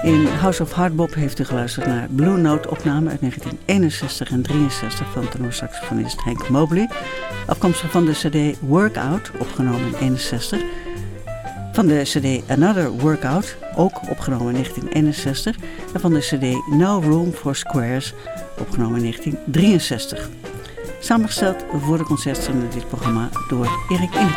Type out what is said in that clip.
In House of Hardbop heeft u geluisterd naar Blue Note opname uit 1961 en 63 van tenorsaxofonist Hank Mobley. Afkomstig van de cd Workout, opgenomen in 61. Van de cd Another Workout, ook opgenomen in 1961. En van de cd No Room for Squares, opgenomen in 1963. Samengesteld voor de concertstream dit programma door Erik Ineke.